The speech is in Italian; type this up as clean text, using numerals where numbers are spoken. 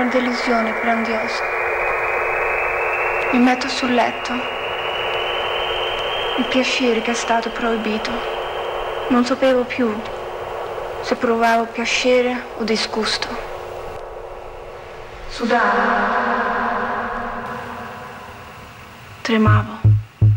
una delusione grandiosa. Mi metto sul letto. Il piacere che è stato proibito. Non sapevo più se provavo piacere o disgusto. Sudavo. Tremavo.